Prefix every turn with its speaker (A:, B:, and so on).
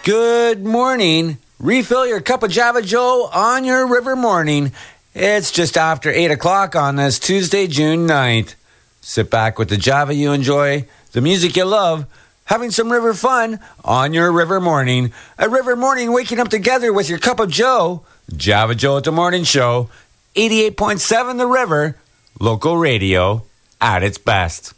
A: Good morning. Refill your cup of Java Joe on your river morning. It's just after 8 o'clock on this Tuesday, June 9th. Sit back with the Java you enjoy, the music you love, having some river fun on your river morning. A river morning waking up together with your cup of Joe. Java Joe at the Morning Show. 88.7 The River. Local radio at its best.